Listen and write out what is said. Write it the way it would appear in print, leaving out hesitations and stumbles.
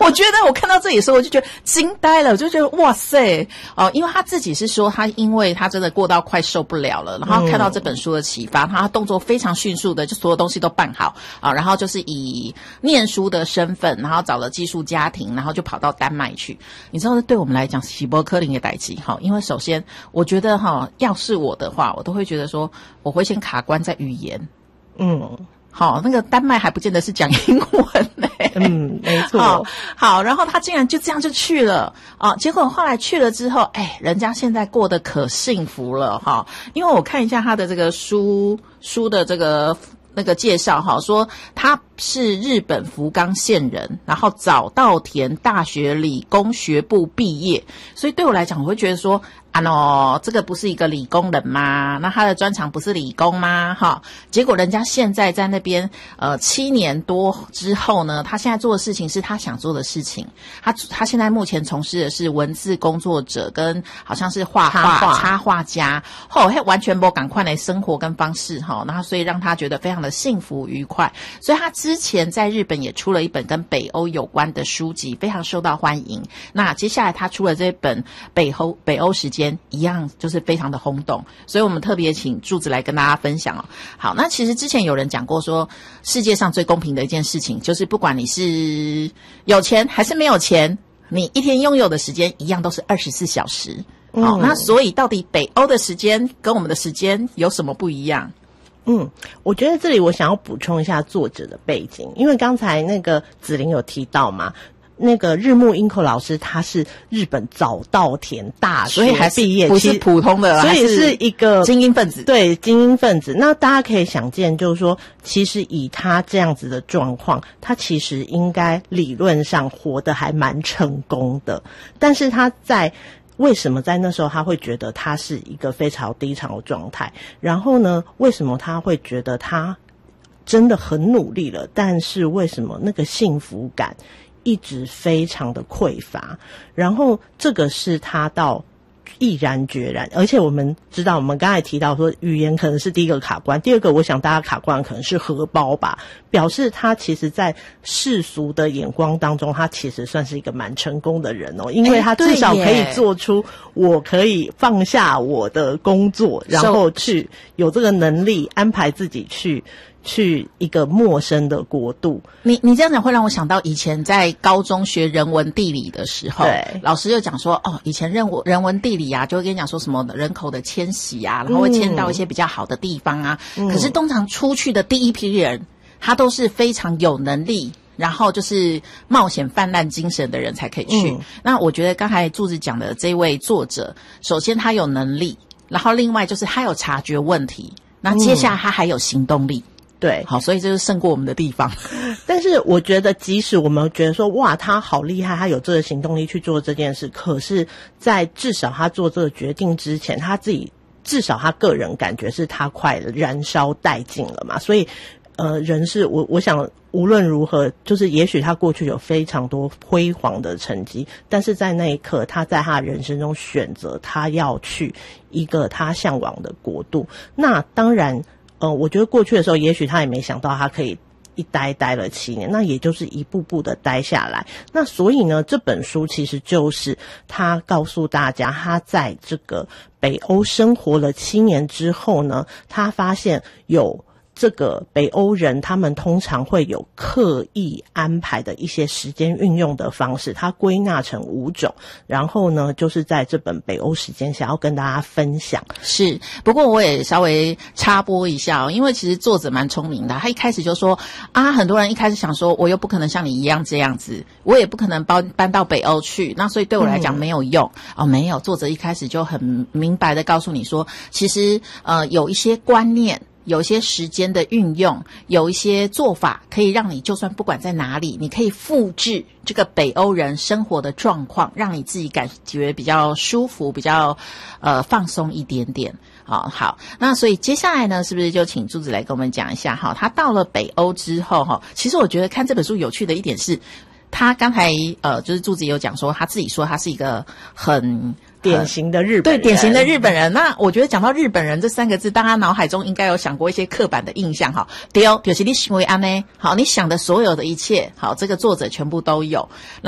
我觉得我看到这里的时候，我就觉得惊呆了，我就觉得哇塞因为他自己是说他因为他真的过到快受不了了，然后看到这本书的启发，他动作非常迅速的就所有东西都办好然后就是以念书的身份，然后找了寄宿家庭，然后就跑到丹麦去。你知道对我们来讲是不可能的代志因为首先我觉得要是我的话，我都会觉得说我会先卡关在语言。好，那个丹麦还不见得是讲英文没错。 好，然后他竟然就这样就去了结果后来去了之后，人家现在过得可幸福了因为我看一下他的这个书的这个那个介绍说他是日本福冈县人，然后早稻田大学理工学部毕业，所以对我来讲我会觉得说这个不是一个理工人吗？那他的专长不是理工吗？结果人家现在在那边7年多之后呢，他现在做的事情是他想做的事情。他现在目前从事的是文字工作者跟好像是画画插画家完全不赶快的生活跟方式然后所以让他觉得非常的幸福愉快。所以他之前在日本也出了一本跟北欧有关的书籍，非常受到欢迎。那接下来他出了这本北欧时间一样就是非常的轰动，所以我们特别请柱子来跟大家分享好，那其实之前有人讲过说，世界上最公平的一件事情就是不管你是有钱还是没有钱，你一天拥有的时间一样都是24小时。那所以到底北欧的时间跟我们的时间有什么不一样？ 我觉得这里我想要补充一下作者的背景，因为刚才那个子琳有提到嘛，那个日暮英口老师他是日本早稻田大学毕业， 不是普通的， 所以是一个精英分子。 对，精英分子。那大家可以想见，就是说其实以他这样子的状况，他其实应该理论上活得还蛮成功的，但是他为什么在那时候他会觉得他是一个非常低潮的状态？然后呢，为什么他会觉得他真的很努力了，但是为什么那个幸福感一直非常的匮乏？然后这个是他到毅然决然，而且我们知道，我们刚才提到说语言可能是第一个卡关，第二个我想大家卡关可能是荷包吧，表示他其实在世俗的眼光当中，他其实算是一个蛮成功的人因为他至少可以做出我可以放下我的工作，然后去有这个能力安排自己去一个陌生的国度。 你这样讲会让我想到以前在高中学人文地理的时候， 对， 老师就讲说以前人文地理就会跟你讲说什么人口的迁徙然后会迁到一些比较好的地方可是通常出去的第一批人，他都是非常有能力，然后就是冒险泛滥精神的人才可以去。那我觉得刚才柱子讲的这位作者，首先他有能力，然后另外就是他有察觉问题，那接下来他还有行动力。 对， 好，所以这是胜过我们的地方。 但是我觉得即使我们觉得说哇他好厉害，他有这个行动力去做这件事，可是在至少他做这个决定之前，他自己至少他个人感觉是他快燃烧殆尽了嘛。所以人是我想无论如何，就是也许他过去有非常多辉煌的成绩，但是在那一刻他在他的人生中选择他要去一个他向往的国度。那当然我觉得过去的时候也许他也没想到他可以一待了7年，那也就是一步步的待下来。那所以呢，这本书其实就是他告诉大家，他在这个北欧生活了7年之后呢，他发现有这个北欧人他们通常会有刻意安排的一些时间运用的方式，他归纳成5种，然后呢就是在这本北欧时间想要跟大家分享。 是，不过我也稍微插播一下因为其实作者蛮聪明的，他一开始就说很多人一开始想说我又不可能像你一样这样子，我也不可能搬到北欧去，那所以对我来讲没有用没有，作者一开始就很明白的告诉你说，其实有一些观念，有一些时间的运用，有一些做法可以让你就算不管在哪里，你可以复制这个北欧人生活的状况，让你自己感觉比较舒服，比较放松一点点。好，那所以接下来呢，是不是就请柱子来跟我们讲一下他到了北欧之后其实我觉得看这本书有趣的一点是，他刚才就是柱子有讲说他自己说他是一个很典型的日本人， 对，典型的日本人。那我觉得讲到日本人这3个字，大家脑海中应该有想过一些刻板的印象对就是你行为安呢，好，你想的所有的一切，好，这个作者全部都有。